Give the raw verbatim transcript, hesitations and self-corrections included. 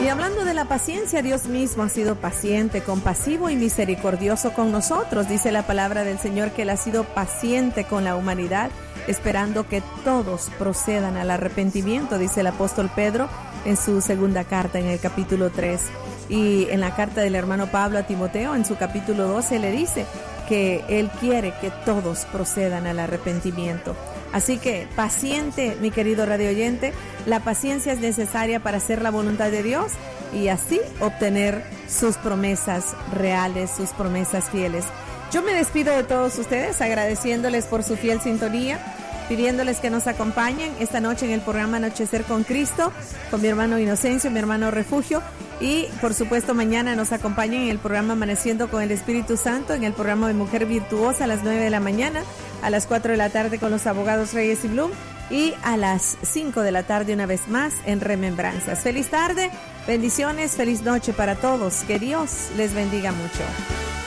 Y hablando de la paciencia, Dios mismo ha sido paciente, compasivo y misericordioso con nosotros. Dice la palabra del Señor que Él ha sido paciente con la humanidad, esperando que todos procedan al arrepentimiento, dice el apóstol Pedro en su segunda carta, en el capítulo tres. Y en la carta del hermano Pablo a Timoteo, en su capítulo doce, le dice que Él quiere que todos procedan al arrepentimiento. Así que, paciente, mi querido radio oyente, la paciencia es necesaria para hacer la voluntad de Dios y así obtener sus promesas reales, sus promesas fieles. Yo me despido de todos ustedes agradeciéndoles por su fiel sintonía, pidiéndoles que nos acompañen esta noche en el programa Anochecer con Cristo, con mi hermano Inocencio, mi hermano Refugio, y por supuesto mañana nos acompañen en el programa Amaneciendo con el Espíritu Santo, en el programa de Mujer Virtuosa a las nueve de la mañana, a las cuatro de la tarde con los abogados Reyes y Blum, y a las cinco de la tarde una vez más en Remembranzas. Feliz tarde, bendiciones, feliz noche para todos, que Dios les bendiga mucho.